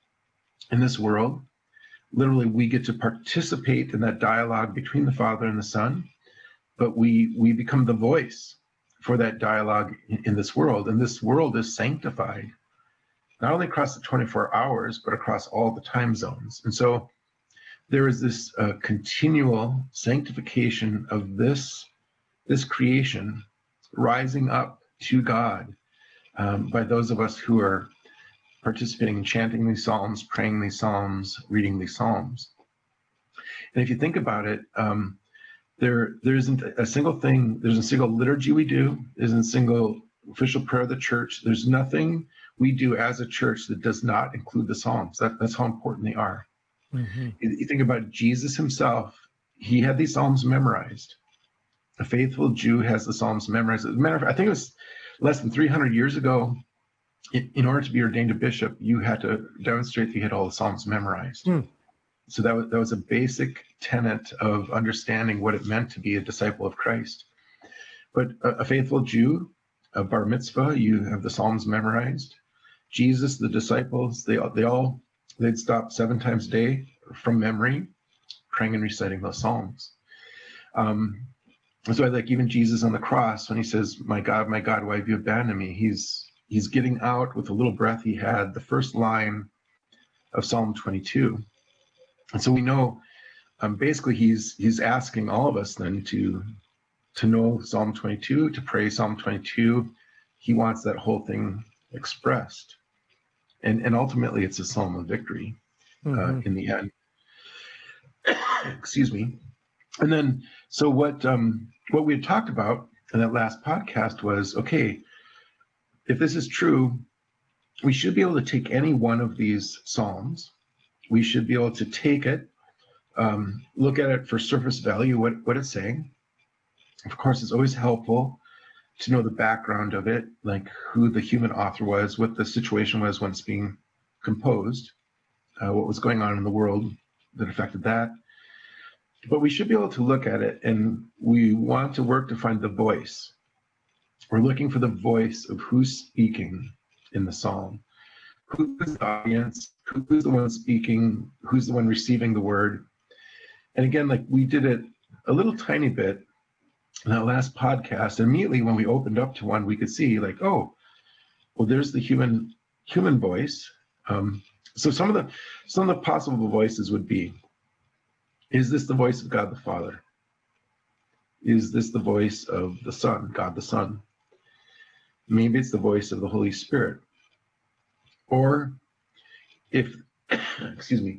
in this world. Literally, we get to participate in that dialogue between the Father and the Son, but we we become the voice for that dialogue in, in this world. And this world is sanctified, not only across the twenty-four hours, but across all the time zones. And so there is this uh, continual sanctification of this, this creation rising up to God um, by those of us who are participating in chanting these psalms, praying these psalms, reading these psalms. And if you think about it, um, there there isn't a single thing, there's a single liturgy we do, there isn't a single official prayer of the church. There's nothing we do as a church that does not include the psalms. That, that's how important they are. Mm-hmm. You, you think about Jesus himself, he had these psalms memorized. A faithful Jew has the psalms memorized. As a matter of fact, I think it was less than three hundred years ago, in, in order to be ordained a bishop, you had to demonstrate that you had all the psalms memorized. Mm. So that was, that was a basic tenet of understanding what it meant to be a disciple of Christ. But a, a faithful Jew, a bar mitzvah, you have the psalms memorized. Jesus, the disciples, they, they all, they'd stop seven times a day from memory, praying and reciting those psalms. Um, so I like even Jesus on the cross, when he says, my God, my God, why have you abandoned me? He's he's getting out with the little breath he had, the first line of Psalm twenty-two. And so we know, um, basically he's he's asking all of us then to, to know Psalm twenty-two, to pray Psalm twenty-two. He wants that whole thing expressed. And, and ultimately it's a psalm of victory uh, mm-hmm. in the end. Excuse me. And then, so what um, what we had talked about in that last podcast was, okay, if this is true, we should be able to take any one of these psalms. We should be able to take it, um, look at it for surface value, what, what it's saying. Of course, it's always helpful to know the background of it, like who the human author was, what the situation was when it's being composed, uh, what was going on in the world that affected that. But we should be able to look at it, and we want to work to find the voice. We're looking for the voice of who's speaking in the psalm. Who's the audience? Who's the one speaking? Who's the one receiving the word? And again, like we did it a little tiny bit in that last podcast. Immediately when we opened up to one, we could see like, oh, well, there's the human human voice. Um, so some of the some of the possible voices would be, is this the voice of God the Father? Is this the voice of the Son, God the Son? Maybe it's the voice of the Holy Spirit. Or if, excuse me,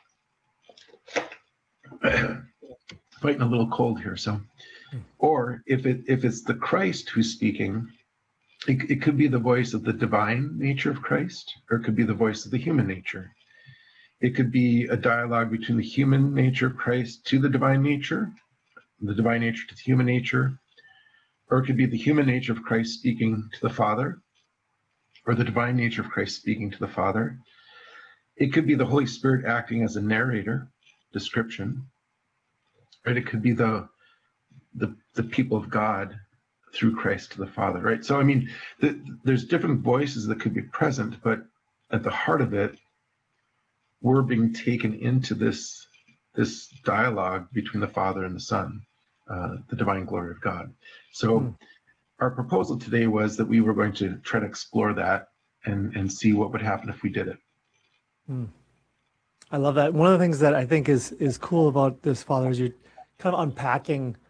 fighting a little cold here, so. Or if it if it's the Christ who's speaking, it, it could be the voice of the divine nature of Christ, or it could be the voice of the human nature. It could be a dialogue between the human nature of Christ to the divine nature, the divine nature to the human nature, or it could be the human nature of Christ speaking to the Father, or the divine nature of Christ speaking to the Father. It could be the Holy Spirit acting as a narrator, description, right? It could be the the, the people of God through Christ to the Father, right? So, I mean, the, there's different voices that could be present, but at the heart of it, we're being taken into this, this dialogue between the Father and the Son, uh, the divine glory of God. So mm. our proposal today was that we were going to try to explore that and, and see what would happen if we did it. Mm. I love that. One of the things that I think is is cool about this, Father, is you're kind of unpacking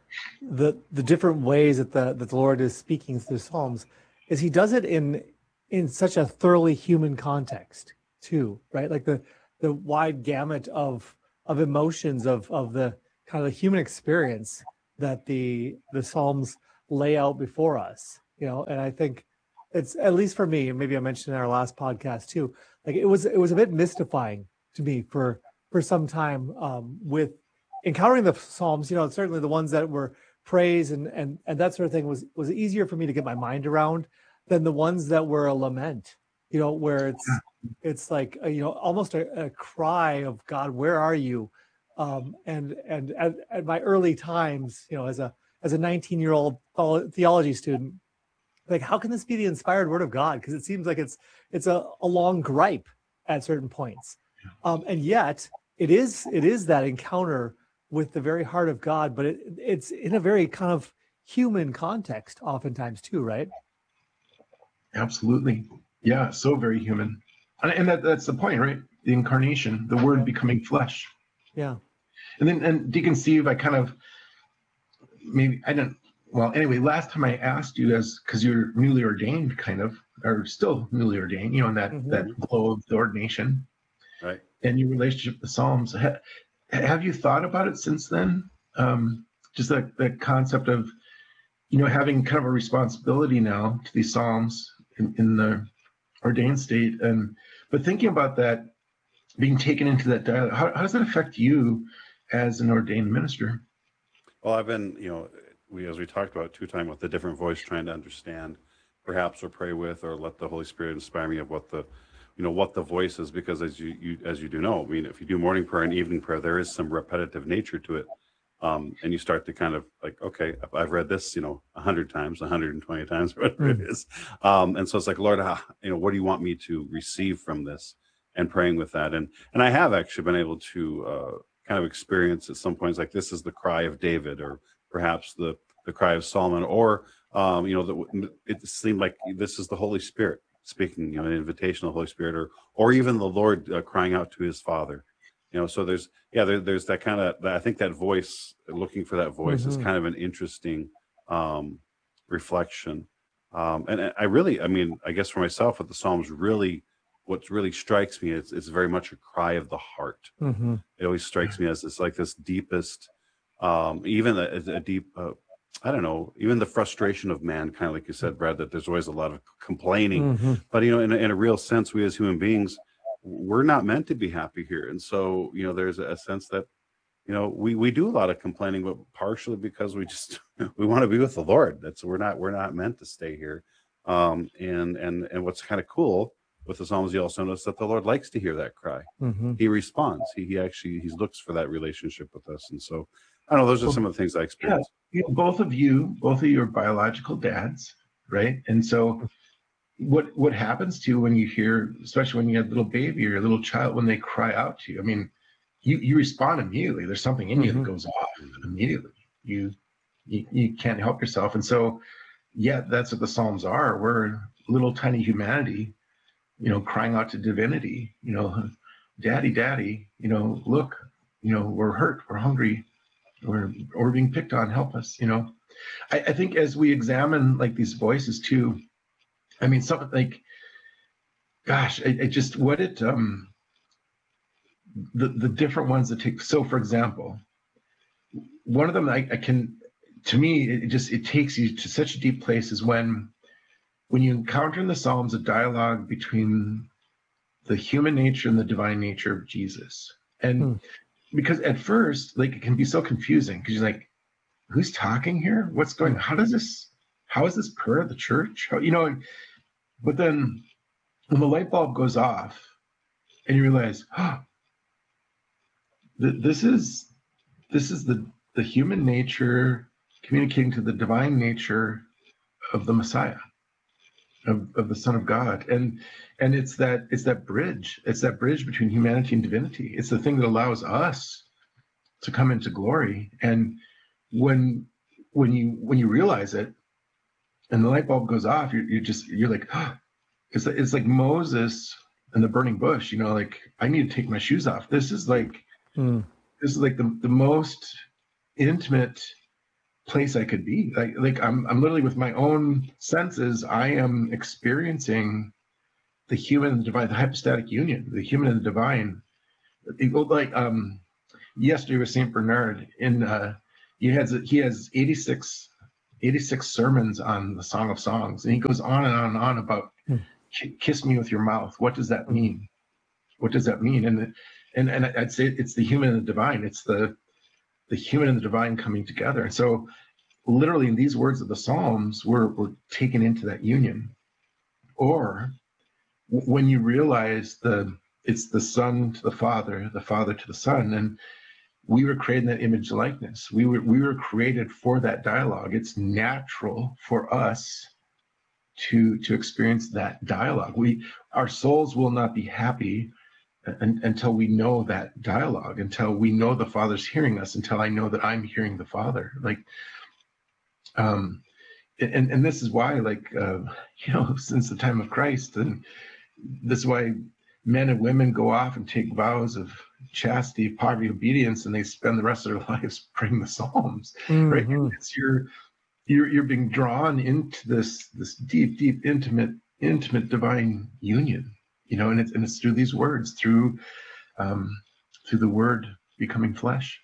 the the different ways that the that the Lord is speaking through Psalms is he does it in in such a thoroughly human context too, right? Like the the wide gamut of of emotions of of the kind of the human experience that the the Psalms lay out before us, you know. And I think it's, at least for me, and maybe I mentioned in our last podcast too, like it was it was a bit mystifying to me for for some time um, with encountering the Psalms. You know, certainly the ones that were praise and and and that sort of thing was was easier for me to get my mind around than the ones that were a lament. You know, where it's it's like a, you know, almost a, a cry of God, where are you? Um, and and at, at my early times, you know, as a as a nineteen year old theology student, like, how can this be the inspired word of God? Because it seems like it's it's a, a long gripe at certain points, um, and yet it is it is that encounter with the very heart of God, but it, it's in a very kind of human context, oftentimes too, right? Absolutely, yeah, so very human, and, and that, that's the point, right? The incarnation, the Word becoming flesh. Yeah. And then, and Deacon Steve, I kind of, maybe, I didn't, well, anyway, last time I asked you, as, because you're newly ordained, kind of, or still newly ordained, you know, in that, mm-hmm. that glow of the ordination. Right. And your relationship with the Psalms. Ha, have you thought about it since then? Um, just that, that concept of, you know, having kind of a responsibility now to these Psalms in, in the ordained state. And, but thinking about that, being taken into that dialogue, how, how does that affect you as an ordained minister? Well, I've been, you know, we, as we talked about two times, with the different voice, trying to understand, perhaps, or pray with, or let the Holy Spirit inspire me of what the, you know, what the voice is, because as you, you as you do know, I mean, if you do morning prayer and evening prayer, there is some repetitive nature to it. Um, and you start to kind of like, okay, I've read this, you know, a hundred times, one hundred twenty times, whatever mm. it is. Um, and so it's like, Lord, ah, you know, what do you want me to receive from this? And praying with that. And, and I have actually been able to, uh, kind of experience at some points, like, this is the cry of David, or perhaps the, the cry of Solomon, or, um, you know, the, it seemed like this is the Holy Spirit speaking, you know, an invitation of the Holy Spirit, or, or even the Lord uh, crying out to his Father, you know. So there's, yeah, there, there's that kind of, I think that voice, looking for that voice mm-hmm. is kind of an interesting, um, reflection. Um, and I really, I mean, I guess for myself, with the Psalms, really, what really strikes me is it's very much a cry of the heart. Mm-hmm. It always strikes me as it's like this deepest, um, even a, a deep, uh, I don't know, even the frustration of man, kind of like you said, Brad, that there's always a lot of complaining. Mm-hmm. But, you know, in, in a real sense, we as human beings, we're not meant to be happy here. And so, you know, there's a sense that, you know, we, we do a lot of complaining, but partially because we just, we want to be with the Lord. That's, we're not, we're not meant to stay here. Um, and, and, and what's kind of cool with the Psalms, you also notice that the Lord likes to hear that cry. Mm-hmm. He responds. He, he actually, he looks for that relationship with us. And so, I don't know, those are some of the things I experienced. Yeah, both of you, both of your biological dads, right? And so what what happens to you when you hear, especially when you have a little baby or a little child, when they cry out to you? I mean, you, you respond immediately. There's something in you mm-hmm. that goes off immediately. You, you you can't help yourself. And so, yeah, that's what the Psalms are. We're little tiny humanity, you know, crying out to divinity, you know, daddy, daddy, you know, look, you know, we're hurt, we're hungry, we're, we're being picked on, help us, you know. I, I think as we examine like these voices too, I mean, something like, gosh, I, I just, what it, um, the, the different ones that take, so for example, one of them I, I can, to me, it just, it takes you to such a deep place is when, when you encounter in the Psalms a dialogue between the human nature and the divine nature of Jesus. And hmm. because at first, like, it can be so confusing because you're like, who's talking here? What's going on? How does this, how is this prayer of the church? How, you know, but then when the light bulb goes off and you realize, oh, th- this is, this is the, the human nature communicating to the divine nature of the Messiah. Of, of the Son of God, and and it's that it's that bridge. It's that bridge between humanity and divinity. It's the thing that allows us to come into glory. And when when you when you realize it, and the light bulb goes off, you're you just you're like, oh, it's it's like Moses and the burning bush. You know, like, I need to take my shoes off. This is like mm. this is like the the most intimate place I could be. Like, like I'm, I'm literally with my own senses, I am experiencing the human and the divine, the hypostatic union, the human and the divine. Like um, yesterday with Saint Bernard, in uh, he has he has eighty-six, eighty-six sermons on the Song of Songs, and he goes on and on and on about hmm. kiss me with your mouth. What does that mean? What does that mean? And and and I'd say it's the human and the divine. It's the the human and the divine coming together. And so literally in these words of the Psalms, we're, we're taken into that union. Or when you realize the it's the Son to the Father, the Father to the Son, and we were created in that image likeness. We were we were created for that dialogue. It's natural for us to to experience that dialogue. We our souls will not be happy un, until we know that dialogue, until we know the Father's hearing us, until I know that I'm hearing the Father. Like, um, and and this is why, like, uh, you know, since the time of Christ, and this is why men and women go off and take vows of chastity, poverty, obedience, and they spend the rest of their lives praying the Psalms, mm-hmm. right? It's your, you're you're being drawn into this this deep, deep, intimate, intimate divine union, you know, and it's and it's through these words, through um, through the Word becoming flesh.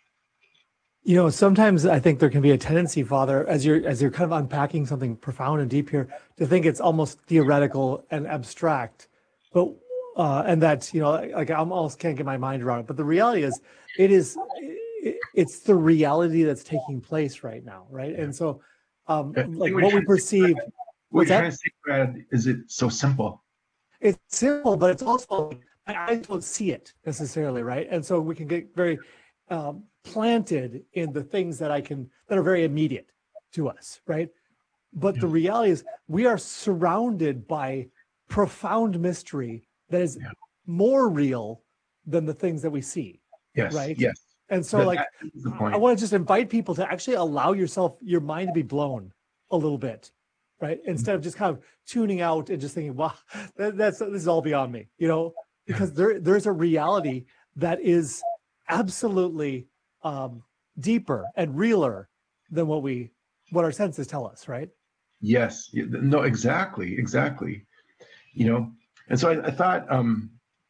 You know, sometimes I think there can be a tendency, Father, as you're as you're kind of unpacking something profound and deep here, to think it's almost theoretical and abstract, but. Uh, and that, you know, like I almost can't get my mind around it. But the reality is, it is, it, it's the reality that's taking place right now, right? And so, um, like what we perceive. What you're trying to say, Brad, is it so simple? It's simple, but it's also, I, I don't see it necessarily, right? And so we can get very um, planted in the things that I can, that are very immediate to us, right? But yeah. the reality is, we are surrounded by profound mystery that is yeah. more real than the things that we see. Yes. Right. Yes. And so, like, I want to just invite people to actually allow yourself, your mind to be blown a little bit, right? Instead mm-hmm. of just kind of tuning out and just thinking, "Wow, that, that's this is all beyond me," you know, because yeah. there there's a reality that is absolutely um, deeper and realer than what we what our senses tell us, right? Yes. No. Exactly. Exactly. You know. And so I, I thought, um,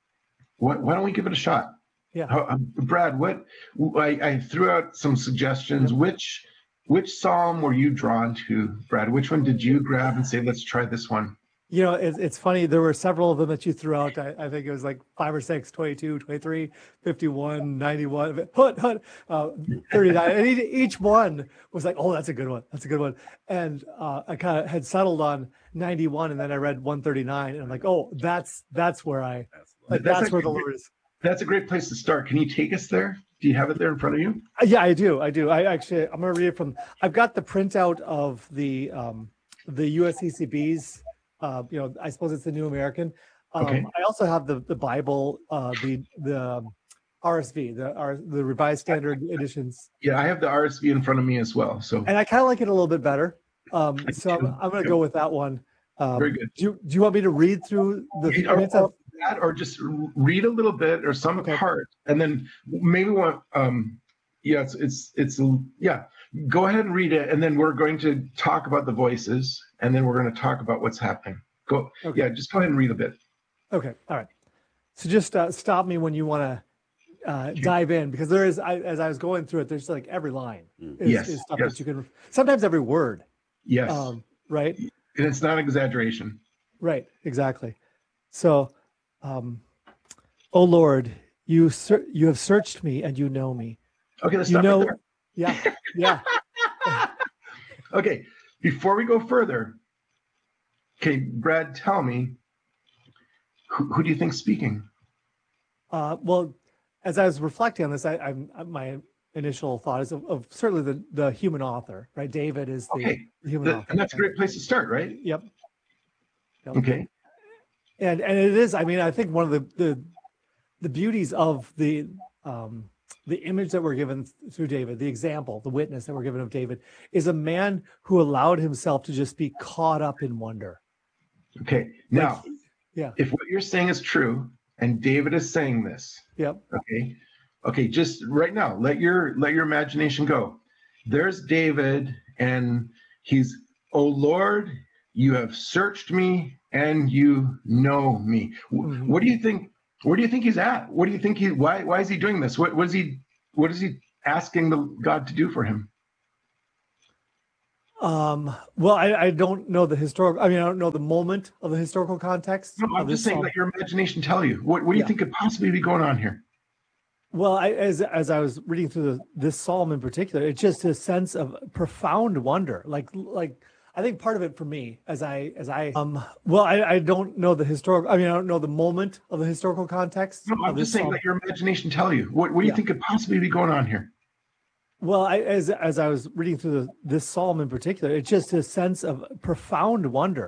what, why don't we give it a shot? Yeah. How, um, Brad, what I, I threw out some suggestions. Yeah. Which which psalm were you drawn to, Brad? Which one did you grab and say, let's try this one? You know, it, it's funny. There were several of them that you threw out. I, I think it was like five or six, twenty-two, twenty-three, fifty-one, ninety-one, hut, hut, uh, thirty-nine. And each, each one was like, oh, that's a good one. That's a good one. And uh, I kind of had settled on ninety-one, and then I read one thirty-nine, and I'm like, oh, that's that's where I, like, that's, that's where the Lord is. That's a great place to start. Can you take us there? Do you have it there in front of you? Yeah, I do. I do. I actually, I'm going to read it from, I've got the printout of the um, the U S C C B's. Uh, you know, I suppose it's the New American. Um, okay. I also have the the Bible, uh, the the R S V, the our, the Revised Standard Editions. Yeah, I have the R S V in front of me as well. So, and I kind of like it a little bit better. Um, so I'm, I'm going to go with that one. Um, Very good. Do you, do you want me to read through the or, or, that, or just read a little bit or some okay. part, and then maybe want um, yeah, it's it's it's yeah. Go ahead and read it, and then we're going to talk about the voices, and then we're going to talk about what's happening. Go, okay. Yeah, just go ahead and read a bit. Okay, all right. So just uh, stop me when you want to uh, dive in, because there is, I, as I was going through it, there's like every line is, yes, is stuff yes. that you can, sometimes every word. Yes. Um, right. And it's not exaggeration. Right. Exactly. So, um, oh Lord, you ser- you have searched me and you know me. Okay, let's you stop know, right there. Yeah, yeah. Okay, before we go further, okay, Brad, tell me, who, who do you think's speaking? Uh, well, as I was reflecting on this, I, I'm my initial thought is of, of certainly the, the human author, right? David is the, okay. the human the, author. And that's right? a great place to start, right? Yep. yep. Okay. And and it is, I mean, I think one of the the, the beauties of the um, the image that we're given through David, the example, the witness that we're given of David, is a man who allowed himself to just be caught up in wonder. Okay. Now, like, yeah. if what you're saying is true, and David is saying this, yep. Okay. Okay. Just right now, let your let your imagination go. There's David And he's, "Oh Lord, you have searched me and you know me." Mm-hmm. What do you think? Where do you think he's at? What do you think he? Why? Why is he doing this? What? What is he? What is he asking the God to do for him? Um, well, I, I don't know the historical. I mean, I don't know the moment of the historical context. No, I'm just saying, let your imagination tell you. What? What do you yeah. think could possibly be going on here? Well, I, as as I was reading through the, this psalm in particular, it's just a sense of profound wonder. Like like I think part of it for me, as I as I um, well, I, I don't know the historical. I mean, I don't know the moment of the historical context. No, I'm just saying, psalm. Let your imagination tell you. What? What do you yeah. think could possibly be going on here? Well, I, as as I was reading through the, this psalm in particular, it's just a sense of profound wonder.